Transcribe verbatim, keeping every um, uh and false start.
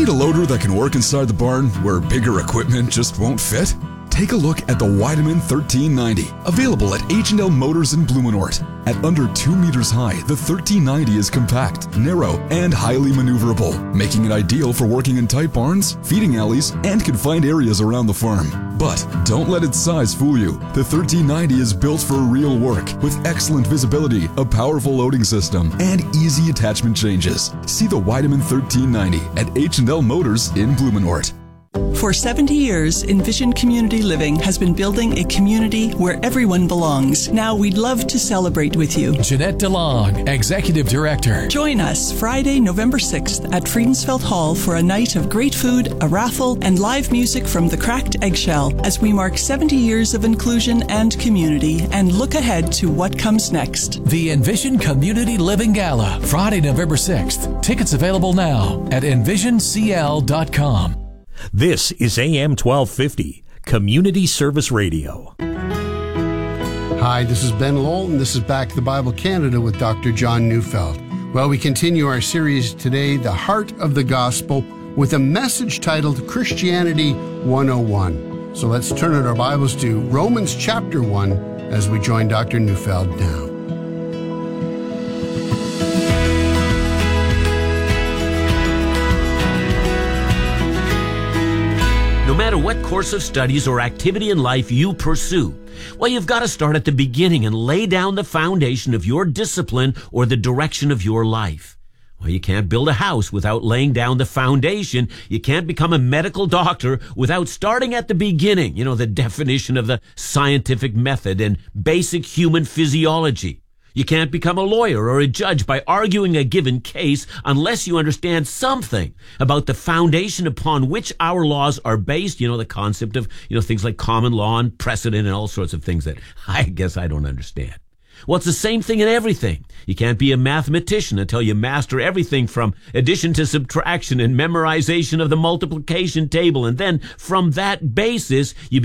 Need a loader that can work inside the barn where bigger equipment just won't fit? Take a look at the Weidemann thirteen ninety, available at H and L Motors in Blumenort. At under two meters high, the thirteen ninety is compact, narrow, and highly maneuverable, making it ideal for working in tight barns, feeding alleys, and confined areas around the farm. But don't let its size fool you. The thirteen ninety is built for real work, with excellent visibility, a powerful loading system, and easy attachment changes. See the Weidemann thirteen ninety at H and L Motors in Blumenort. For seventy years, Envision Community Living has been building a community where everyone belongs. Now we'd love to celebrate with you. Jeanette DeLong, Executive Director. Join us Friday, November sixth at Friedensfeld Hall for a night of great food, a raffle, and live music from the Cracked Eggshell as we mark seventy years of inclusion and community and look ahead to what comes next. The Envision Community Living Gala, Friday, November sixth. Tickets available now at envision c l dot com. This is A M twelve fifty, Community Service Radio. Hi, this is Ben Lowell, and this is Back to the Bible Canada with Doctor John Neufeld. Well, we continue our series today, The Heart of the Gospel, with a message titled Christianity one oh one. So let's turn in our Bibles to Romans chapter one as we join Doctor Neufeld now. No matter what course of studies or activity in life you pursue, well, you've got to start at the beginning and lay down the foundation of your discipline or the direction of your life. Well, you can't build a house without laying down the foundation. You can't become a medical doctor without starting at the beginning. You know, the definition of the scientific method and basic human physiology. You can't become a lawyer or a judge by arguing a given case unless you understand something about the foundation upon which our laws are based. You know, the concept of, you know, things like common law and precedent and all sorts of things that I guess I don't understand. Well, it's the same thing in everything. You can't be a mathematician until you master everything from addition to subtraction and memorization of the multiplication table. And then from that basis, you